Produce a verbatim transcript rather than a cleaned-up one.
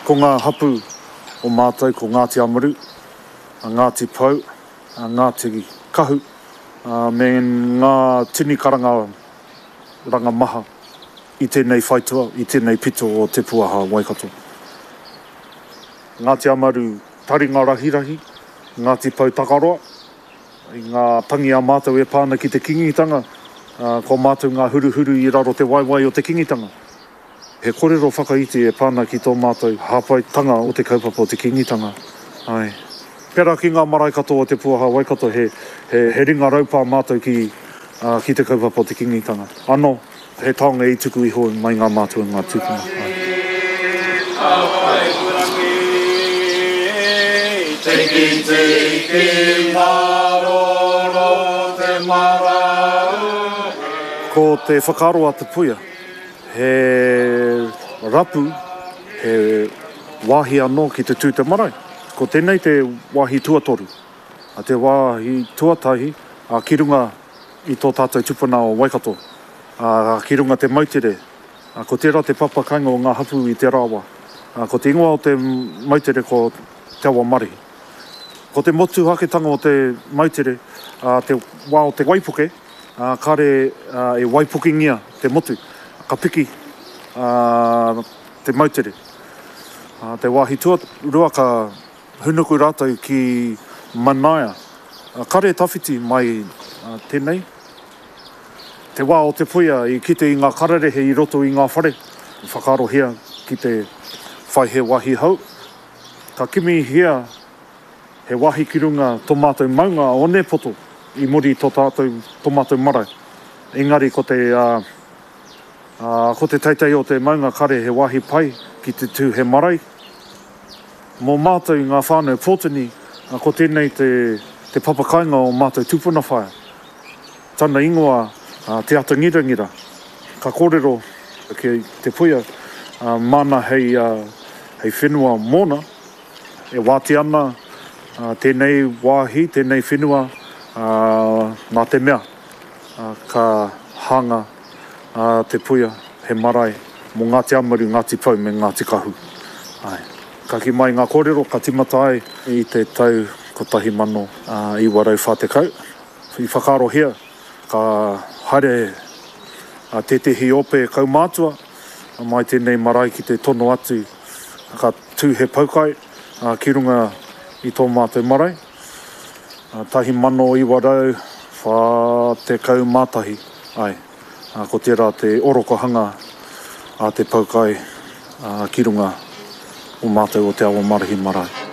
ko ngā hapu o mātou ko Ngāti Amaru, Ngāti Pou, Ngāti Kahu, me ngā tini karanga ranga maha i tēnei whaitua, i tēnei pito o Te Puaha Waikato. Ngāti Amaru taringa rahirahi, Ngāti Pou takaroa, i ngā tangi a mātou e pāna ki te kingitanga, uh, ko mātou ngā huruhuru i raro te waiwai o te kingitanga. He kōrero whakaiti e pāna ki tō mātou hāpaitanga o te kaupapa o te kingitanga. Ai. Pera ki ngā marae katoa o Te Puaha Waikato, he, he, he ringa raupā mātou ki, uh, ki te kaupapa o te kingitanga. Anō, he taonga i tuku iho mai ngā mātua ngā tūpuna. Teki, teki, maroro te marau. Ko te whakaroa te puia, he rapu, he wāhi anō ki te tū te marae. Ko tēnei te wāhi tuatoru. A te wāhi tuatahi, a ki runga i tō tātou tupuna o Waikato. A ki runga te mautere. A ko tērā te papakainga o ngā hapu i te rāwa. A ko te ingoa o te mautere ko te awa marihi. Ko te motu haketanga o te mautere, a te wā o te waipuke, a kare a, e waipukingia te motu. Ka piki a, te mautere. A, te wāhi tuarua ka hunuku rātou ki Manaia. A, kare tawhiti mai a, tēnei. Te wā o te puia i kite i ngā kararehe i roto i ngā whare. Whakarohia ki te whai he wahi hau. Ka kimi hia he wahi ki runga tō mātou maunga o ne poto i muri tō tātou tō mātou marae. Engari ko te, uh, uh, ko te teitei o te maunga kare he wahi pai ki te tū he marae. Mō mātou ngā whānau pōtini, uh, ko tēnei te, te papakainga o mātou tūpuna whaia. Tana ingoa uh, te atangirangira. Ka kōrero ki te puia uh, mana hei, uh, hei whenua mōna, e wāti ana Uh, tēnei wāhi, tēnei whenua, uh, nā te mea, uh, ka hanga uh, te puia, he marae, mō Ngāti Amaru, Ngāti Pou me Ngāti Kahu. Ai. Ka ki mai ngā kōrero, ka timatai i te tau kotahi mano uh, i warau whātekau. I whakarohia, ka haere uh, te tehi ope kaumātua, uh, mai tēnei marae ki te tono atu, ka tū he paukai, uh, ki runga i tō mātou marae. Uh, tahi mano i warau, whā te kau mātahi. Ai, uh, ko tērā te orokohanga a te paukai uh, ki runga o mātou o te awa marahi marae.